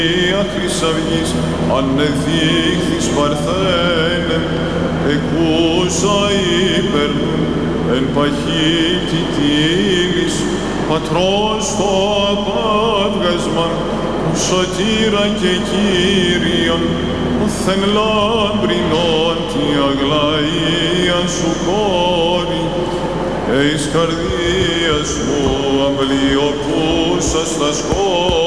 Χρυσαυγής ανεδείχθης παρθένε, εκούσα υπερνούν εν παχύ τιτήλης, πατρός το απάβγασμαν, ο σωτήραν και Κύριον, οθεν λάμπρινον τη αγλαία σου κόρη, εις καρδίας μου αμβλιοπούσας τα σκόρη,